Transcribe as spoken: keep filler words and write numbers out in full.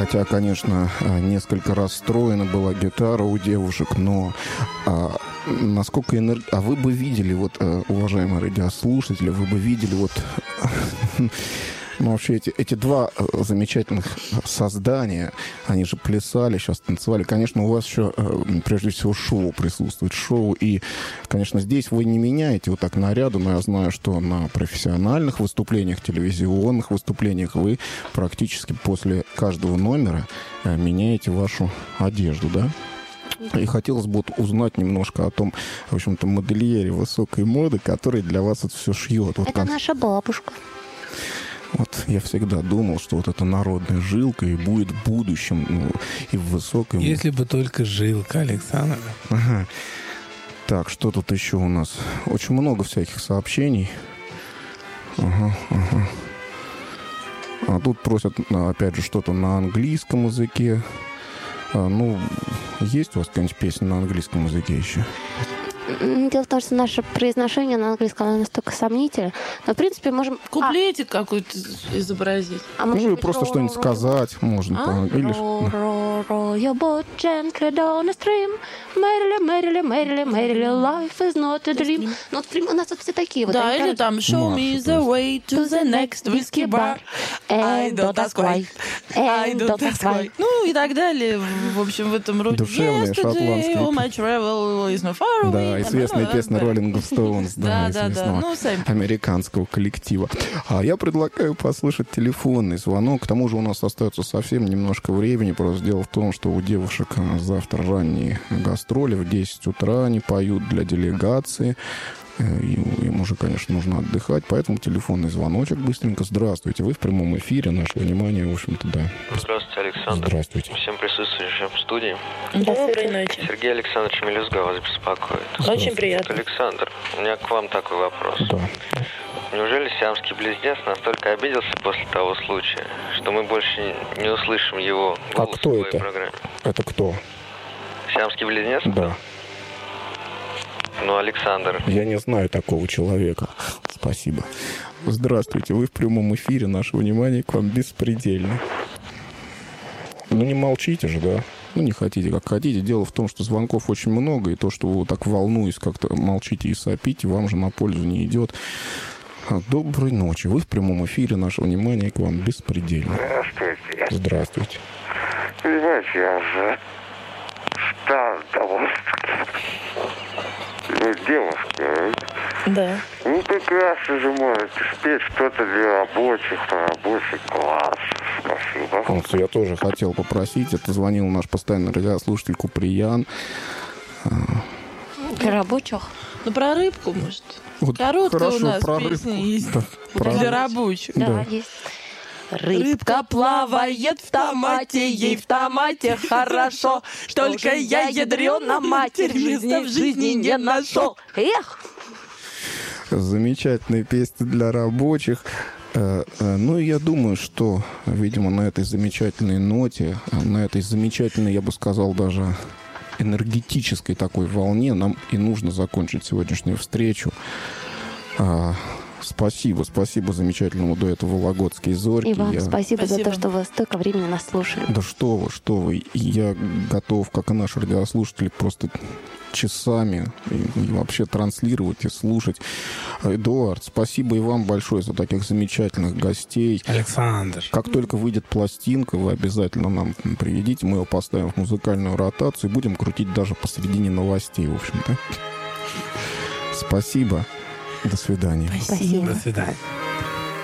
Хотя, конечно, несколько расстроена была гитара у девушек, но а, насколько энерг... А вы бы видели, вот, уважаемые радиослушатели, вы бы видели вот... Ну, вообще, эти, эти два замечательных создания, они же плясали, сейчас танцевали. Конечно, у вас еще, прежде всего, шоу присутствует. Шоу. И, конечно, здесь вы не меняете вот так наряду, но я знаю, что на профессиональных выступлениях, телевизионных выступлениях вы практически после каждого номера меняете вашу одежду, да? И хотелось бы вот узнать немножко о том, в общем-то, модельере высокой моды, который для вас это все шьет. Вот это как... наша бабушка. Вот я всегда думал, что вот эта народная жилка и будет в будущем, ну, и в высоком... Если бы только жилка, Александр. Ага. Так, что тут еще у нас? Очень много всяких сообщений. Ага, ага. А тут просят, опять же, что-то на английском языке. А, ну, есть у вас какая-нибудь песня на английском языке еще? Дело в том, что наше произношение на английском оно настолько сомнительно. Но, в принципе, можем... Куплетик а... какой-то изобразить. А ну, или просто что-нибудь сказать можно. А? Или... Row, row your boat gently down the stream. Merrily, merrily, merrily, merrily, life is not a dream. Ну, вот у нас вот все такие вот. Да, или там show me the way to the next whiskey bar. I don't ask why. I don't ask why. Ну, и так далее. В общем, в этом роде. Душевные шотландские. All my travel is not far away. Да, известная песня Rolling Stones, да, да, да, ну, американского коллектива. А я предлагаю послушать телефонный звонок. К тому же у нас остается совсем немножко времени. Просто дело в том, что у девушек завтра ранние гастроли. В десять утра они поют для делегации. Им уже, конечно, нужно отдыхать. Поэтому телефонный звоночек быстренько. Здравствуйте. Вы в прямом эфире. Наше внимание, в общем-то, да. Здравствуйте, Александр. Здравствуйте. Всем присутствующим в студии. Доброй ночи. Сергей Александрович Мелюзга вас беспокоит. Очень приятно. Александр, у меня к вам такой вопрос. Да. Неужели сиамский близнец настолько обиделся после того случая, что мы больше не услышим его голос а кто в своей это? программе? Это кто? Сиамский близнец? Да. Ну, Александр. Я не знаю такого человека. Спасибо. Здравствуйте. Вы в прямом эфире. Наше внимание к вам беспредельно. Ну, не молчите же, да? Ну, не хотите, как хотите. Дело в том, что звонков очень много, и то, что вы вот так волнуясь как-то молчите и сопите, вам же на пользу не идет. Доброй ночи. Вы в прямом эфире. Наше внимание к вам беспредельно. Здравствуйте. Здравствуйте. Понимаете, я уже стар довольно-таки. Ну, девушка, да. Ну, прекрасно же можете спеть что-то для рабочих, про рабочий класс. Спасибо. Вот, я тоже хотел попросить. Это звонил наш постоянный радиослушатель Куприян. Для рабочих? Ну, про рыбку, может. Вот короткая хорошо, у нас про песня рыбку. есть. Да, для про... рабочих. Да, Да. есть. Рыбка плавает в томате, ей в томате хорошо. Только я ядрёна матерь, места в жизни не нашел. Эх! Замечательная песня для рабочих. Ну, и я думаю, что, видимо, на этой замечательной ноте, на этой замечательной, я бы сказал, даже энергетической такой волне нам и нужно закончить сегодняшнюю встречу. Спасибо, спасибо замечательному дуэту «Вологодские зорьки». И вам я... спасибо, спасибо за то, что вы столько времени нас слушали. Да что вы, что вы. Я готов, как и наши радиослушатели, просто часами и, и вообще транслировать и слушать. Эдуард, спасибо и вам большое за таких замечательных гостей. Александр. Как только выйдет пластинка, вы обязательно нам приведите, мы ее поставим в музыкальную ротацию и будем крутить даже посредине новостей, в общем-то. Спасибо. До свидания. Спасибо. До свидания.